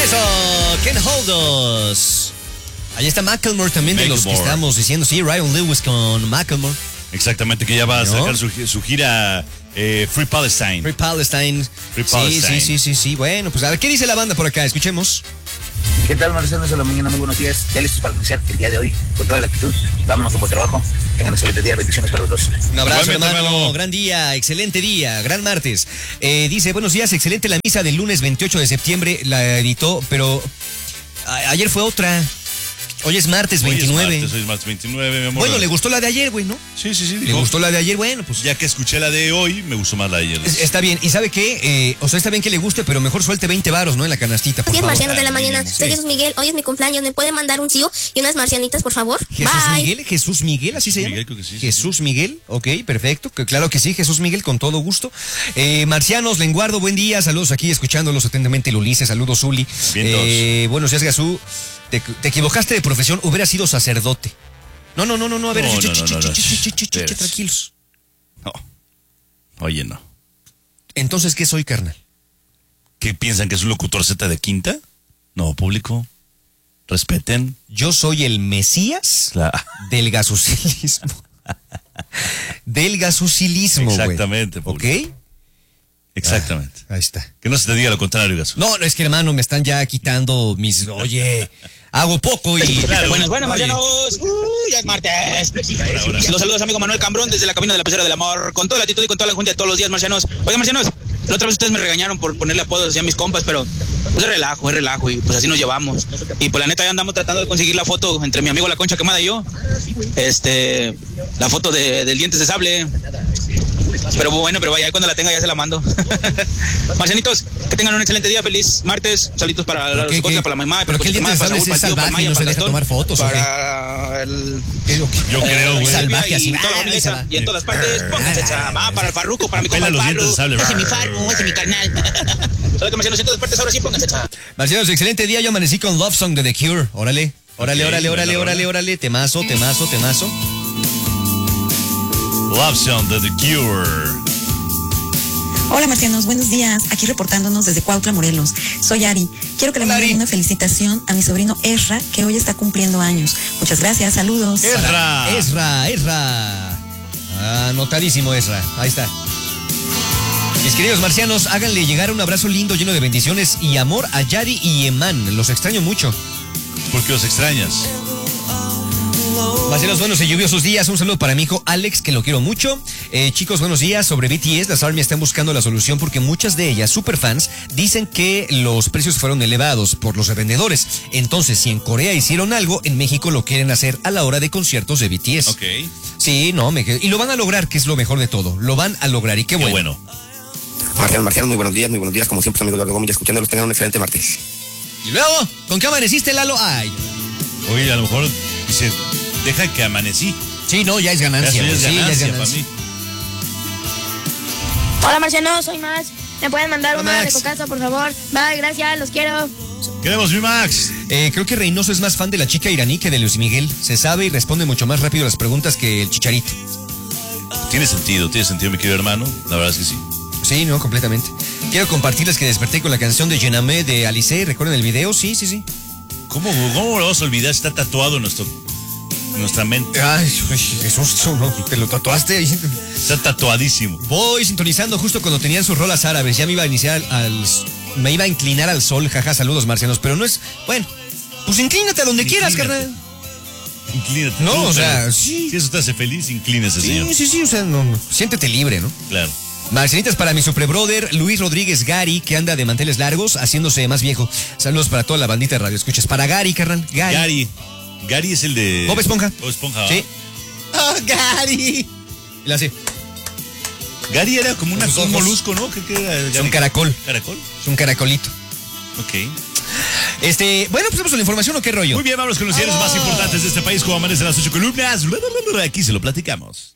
Eso, Can't Hold Us. Ahí está Macklemore también, de los que estamos diciendo. Sí, Ryan Lewis con Macklemore. Exactamente, que ya va a sacar su gira Free Palestine. Free Palestine. Sí. Bueno, pues a ver, ¿qué dice la banda por acá? Escuchemos. ¿Qué tal, Marcelo? De la mañana, muy buenos días. Ya listos para iniciar el día de hoy con toda la actitud. Vámonos a buen trabajo. Tengan un excelente día. Bendiciones para los dos. Un abrazo, hermano. Gran día, excelente día, gran martes. Dice, buenos días, excelente la misa del lunes 28 de septiembre. La editó, pero ayer fue otra. Hoy es martes 29. Hoy es martes 29, mi amor. Bueno, le gustó la de ayer, güey, ¿no? Sí. Le gustó la de ayer, bueno, pues. Ya que escuché la de hoy, me gustó más la de ayer. Está bien, y ¿sabe qué? O sea, está bien que le guste, pero mejor suelte 20 varos, ¿no? En la canastita, por favor. Marciano de la mañana. Soy Jesús Miguel, hoy es mi cumpleaños. ¿Me puede mandar un tío y unas marcianitas, por favor? Jesús Miguel, así se llama. Creo que sí, Jesús Miguel, ok, perfecto. Claro que sí, Jesús Miguel, con todo gusto. Marcianos, Lenguardo, buen día. Saludos aquí, escuchándolos atentamente, Ulises. Saludos, Uli. Buenos días, Gazú. Te equivocaste de profesión, hubiera sido sacerdote. No, a ver, tranquilos. No. Oye, no. Entonces, ¿qué soy, carnal? ¿Qué piensan, que es un locutor Z de quinta? No, público. Respeten. Yo soy el Mesías del gasusilismo. Del gasusilismo, güey. Exactamente, público. ¿Ok? Exactamente. Ahí está. Que no se te diga lo contrario, Gaso. No, es que, hermano, me están ya quitando mis... Oye, hago poco y... Claro, buenas, Marcianos. Ya es martes. Los saludos, amigo Manuel Cambrón, desde la cabina de la pecera del amor. Con toda la actitud y con toda la junta de todos los días, Marcianos. Oigan, Marcianos, la otra vez ustedes me regañaron por ponerle apodos así a mis compas, pero pues es relajo, y pues así nos llevamos. Y pues la neta ya andamos tratando de conseguir la foto entre mi amigo La Concha Quemada y yo. La foto del Dientes de Sable. Pero bueno, vaya, cuando la tenga ya se la mando. Marcianitos, que tengan un excelente día, feliz martes. Saluditos para los cosas, para la mamá, pero que el Dientes de Sable es salvaje y no se deja tomar fotos. Para el... Yo creo, güey. Salvaje, así. Y en todas partes, pónganse va para el Farruco, para mi compa el Farru. Ese es mi Farru, ese es mi carnal. Solo que Marcianos, en todas partes, ahora sí, pónganse Marcianos, excelente día. Yo amanecí con Love Song de The Cure. Órale. Temazo. Love Song de The Cure. Hola, Marcianos, buenos días. Aquí reportándonos desde Cuautla, Morelos. Soy Ari. Quiero que le manden una felicitación a mi sobrino Ezra, que hoy está cumpliendo años. Muchas gracias, saludos. Ezra. Anotadísimo, Ezra. Ahí está. Mis queridos marcianos, háganle llegar un abrazo lindo, lleno de bendiciones y amor a Yari y Eman. Los extraño mucho. ¿Por qué los extrañas? Marcianos, buenos y lluviosos días. Un saludo para mi hijo Alex, que lo quiero mucho. Chicos, buenos días. Sobre BTS, las ARMY están buscando la solución porque muchas de ellas, superfans, dicen que los precios fueron elevados por los revendedores. Entonces, si en Corea hicieron algo, en México lo quieren hacer a la hora de conciertos de BTS. Ok. Sí, y lo van a lograr, que es lo mejor de todo. Lo van a lograr y qué bueno. Marcianos, muy buenos días. Como siempre, amigo Eduardo Gómez, escuchándolos, tengan un excelente martes. Y luego, ¿con qué amaneciste, Lalo? Ay. Oye, a lo mejor dice, deja que amanecí. Sí, no, ya es ganancia. Ya es ganancia para mí. Hola, Marciano, soy Max. ¿Me pueden mandar una de Cocazo, por favor? Bye, gracias, los quiero. Queremos mi Max. Creo que Reynoso es más fan de la chica iraní que de Luis Miguel. Se sabe y responde mucho más rápido las preguntas que el Chicharito. Tiene sentido, mi querido hermano. La verdad es que sí. Sí, no, completamente. Quiero compartirles que desperté con la canción de Yenamé de Alice. ¿Recuerdan el video? Sí. ¿Cómo lo vas a olvidar? Está tatuado en nuestra mente. Ay, Jesús, no, te lo tatuaste. Está tatuadísimo. Voy sintonizando justo cuando tenían sus rolas árabes. Ya me iba a me iba a inclinar al sol, jaja, saludos marcianos. Pero no es, bueno, pues inclínate a donde quieras, carnal. Inclínate. No, o sea, sí. Si eso te hace feliz, inclínese, señor. Sí, o sea, no, siéntete libre, ¿no? Claro. Marcenitas para mi superbrother Luis Rodríguez Gary, que anda de manteles largos, haciéndose más viejo. Saludos para toda la bandita de radio escuchas. Para Gary, carnal. Gary es el de Bob Esponja. Sí. Oh, Gary. Y la hace. Gary era como un molusco, ¿no? ¿Qué era? Es un caracol. ¿Caracol? Es un caracolito. Ok. Bueno, pues vamos a la información, ¿o qué rollo? Muy bien, vamos con los diarios más importantes de este país, como amanece las 8 columnas. Aquí se lo platicamos.